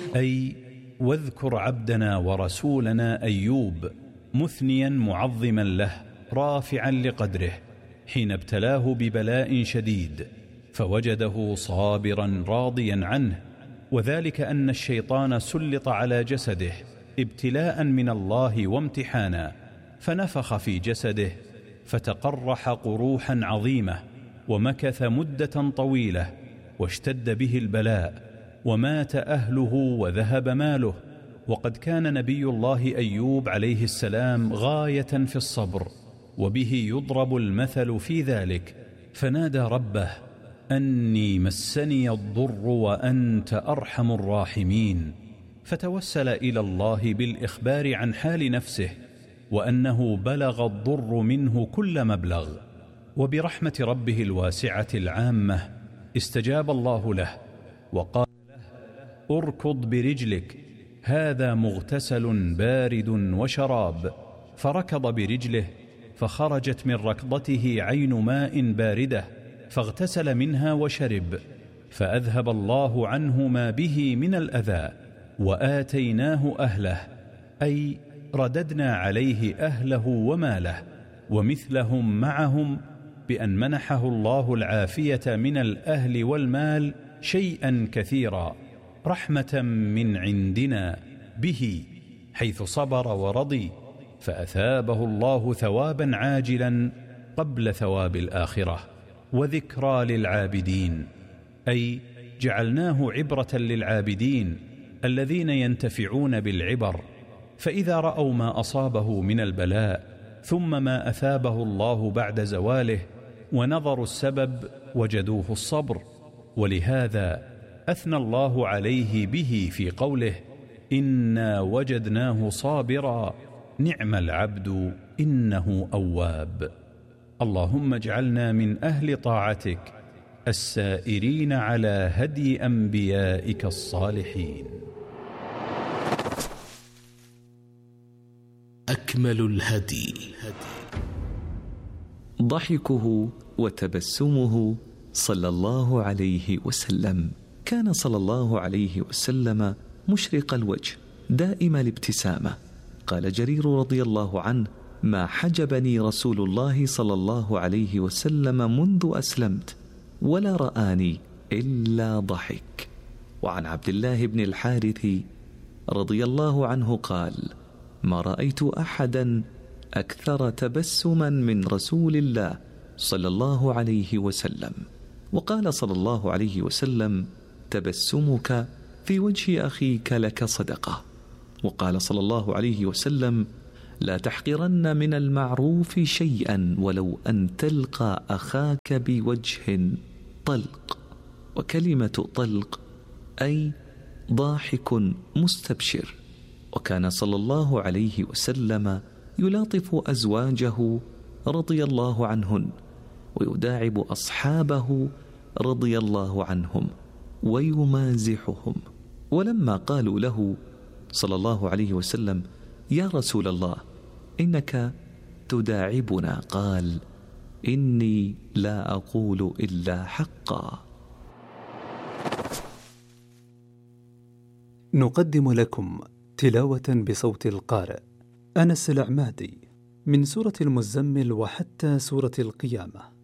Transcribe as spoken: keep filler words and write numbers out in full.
أي واذكر عبدنا ورسولنا أيوب مثنيا معظما له رافعا لقدره حين ابتلاه ببلاء شديد فوجده صابرا راضيا عنه، وذلك أن الشيطان سلط على جسده ابتلاء من الله وامتحانا، فنفخ في جسده فتقرح قروحا عظيمة، ومكث مدة طويلة، واشتد به البلاء، ومات أهله وذهب ماله. وقد كان نبي الله أيوب عليه السلام غاية في الصبر، وبه يضرب المثل في ذلك، فنادى ربه أني مسني الضر وأنت أرحم الراحمين، فتوسل إلى الله بالإخبار عن حال نفسه وأنه بلغ الضر منه كل مبلغ، وبرحمة ربه الواسعة العامة استجاب الله له وقال له اركض برجلك هذا مغتسل بارد وشراب، فركض برجله فخرجت من ركضته عين ماء باردة فاغتسل منها وشرب، فأذهب الله عنه ما به من الأذى، وآتيناه أهله، أي رددنا عليه أهله وماله ومثلهم معهم، بأن منحه الله العافية من الأهل والمال شيئا كثيرا رحمة من عندنا به، حيث صبر ورضي، فأثابه الله ثوابا عاجلا قبل ثواب الآخرة وذكرى للعابدين، أي جعلناه عبرة للعابدين الذين ينتفعون بالعبر، فإذا رأوا ما أصابه من البلاء ثم ما أثابه الله بعد زواله ونظروا السبب وجدوه الصبر، ولهذا أثنى الله عليه به في قوله إنا وجدناه صابرا نعم العبد إنه أواب. اللهم اجعلنا من أهل طاعتك السائرين على هدي أنبيائك الصالحين. أكمل الهدي ضحكه وتبسمه صلى الله عليه وسلم. كان صلى الله عليه وسلم مشرق الوجه دائم الابتسامة. قال جرير رضي الله عنه: ما حجبني رسول الله صلى الله عليه وسلم منذ أسلمت ولا رآني إلا ضحك. وعن عبد الله بن الحارث رضي الله عنه قال: ما رأيت أحدا أكثر تبسما من رسول الله صلى الله عليه وسلم. وقال صلى الله عليه وسلم: تبسمك في وجه أخيك لك صدقة. وقال صلى الله عليه وسلم: لا تحقرن من المعروف شيئا ولو أن تلقى أخاك بوجه طلق. وكلمة طلق أي ضاحك مستبشر. وكان صلى الله عليه وسلم يلاطف أزواجه رضي الله عنهن، ويداعب أصحابه رضي الله عنهم، ويمازحهم. ولما قالوا له صلى الله عليه وسلم: يا رسول الله إنك تداعبنا، قال: إني لا أقول إلا حقا. نقدم لكم تلاوة بصوت القارئ أنس العمادي من سورة المزمل وحتى سورة القيامة.